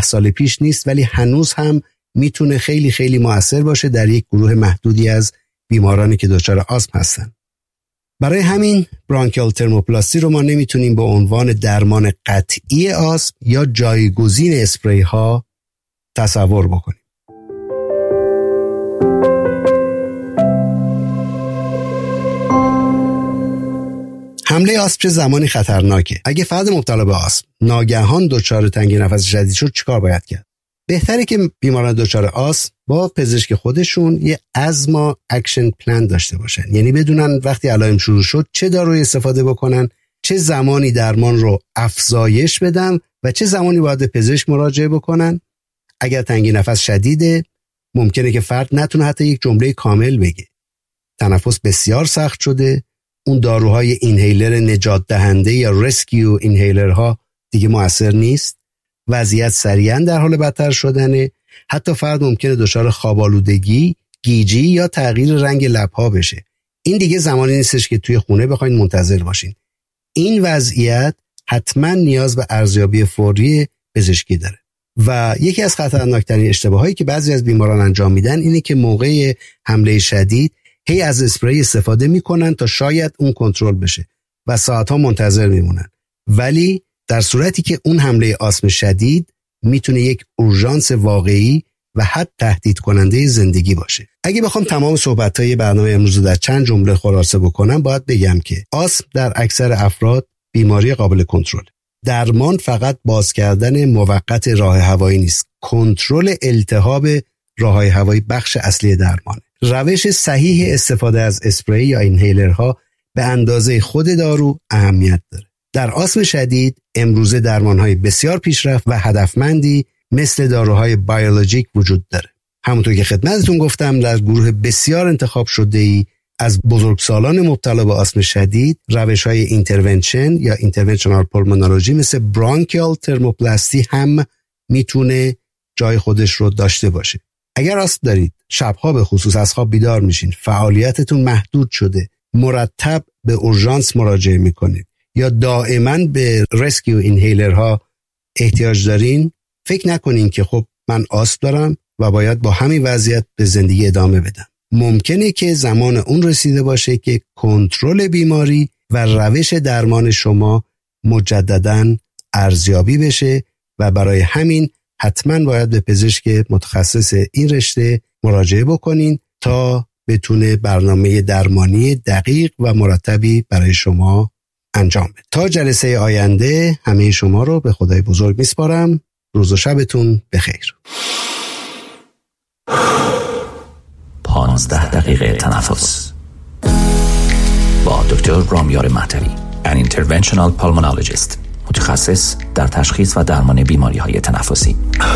10 سال پیش نیست، ولی هنوز هم میتونه خیلی خیلی مؤثر باشه در یک گروه محدودی از بیمارانی که دچار آسم هستن. برای همین برانکیال ترموپلاستی رو ما نمیتونیم به عنوان درمان قطعی آسم یا جایگزین اسپری ها تصور بکنیم. حمله آسم چه زمانی خطرناکه؟ اگه فرد مبتلا به آسم ناگهان دچار تنگی نفس شدید شد چیکار باید کرد؟ بهتره که بیماران دچار آسم با پزشک خودشون یه ازما اکشن پلان داشته باشن، یعنی بدونن وقتی علائم شروع شد چه دارویی استفاده بکنن، چه زمانی درمان رو افزایش بدن و چه زمانی باید به پزشک مراجعه بکنن. اگر تنگی نفس شدیده ممکنه که فرد نتونه حتی یک جمله کامل بگه، تنفس بسیار سخت شده، اون داروهای اینهیلر نجات دهنده یا رسکیو اینهیلرها دیگه مؤثر نیست، وضعیت سریعا در حال بدتر شدنه، حتی فرد ممکنه دچار خواب‌آلودگی، گیجی یا تغییر رنگ لب‌ها بشه. این دیگه زمانی نیستش که توی خونه بخواید منتظر باشین. این وضعیت حتما نیاز به ارزیابی فوری پزشکی داره. و یکی از خطرناکترین اشتباهایی که بعضی از بیماران انجام میدن اینه که موقع حمله شدید هی از اسپری استفاده میکنن تا شاید اون کنترل بشه و ساعتها منتظر میمونن، ولی در صورتی که اون حمله آسم شدید میتونه یک اورژانس واقعی و حتی تهدید کننده زندگی باشه. اگه بخوام تمام صحبت‌های برنامه امروز رو در چند جمله خلاصه بکنم، باید بگم که آسم در اکثر افراد بیماری قابل کنترل. درمان فقط باز کردن موقت راه هوایی نیست، کنترل التهاب راه‌های هوایی بخش اصلی درمانه. روش صحیح استفاده از اسپری یا اینهیلرها به اندازه خود دارو اهمیت داره. در آسم شدید امروزه درمان‌های بسیار پیشرفت و هدفمندی مثل داروهای بیولوژیک وجود داره. همونطور که خدمتتون گفتم در گروه بسیار انتخاب شده‌ای از بزرگسالان مبتلا به آسم شدید روش‌های اینترونشن یا اینترونشنال پولمونولوژی مثل برانکیال ترموپلاستی هم میتونه جای خودش رو داشته باشه. اگر آسم دارید، شب‌ها به خصوص از خواب بیدار میشین، فعالیتتون محدود شده، مرتب به اورژانس مراجعه میکنید یا دائما به رسکیو اینهیلرها احتیاج دارین، فکر نکنین که خب من آسم دارم و باید با همین وضعیت به زندگی ادامه بدم. ممکنه که زمان اون رسیده باشه که کنترل بیماری و روش درمان شما مجدداً ارزیابی بشه و برای همین حتما باید به پزشک متخصص این رشته مراجعه بکنین تا بتونه برنامه درمانی دقیق و مرتبی برای شما انجام بده. تا جلسه آینده همه شما رو به خدای بزرگ میسپارم. روز و شبتون بخیر. 15 دقیقه تنفس با دکتر رامیار مهدوی، an interventional pulmonologist، متخصص در تشخیص و درمان بیماری‌های تنفسی.